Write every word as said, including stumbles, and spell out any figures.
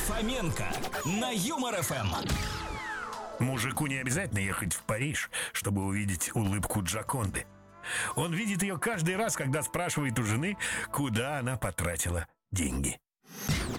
Фоменко на Юмор эф эм. Мужику не обязательно ехать в Париж, чтобы увидеть улыбку Джоконды. Он видит ее каждый раз, когда спрашивает у жены, куда она потратила деньги.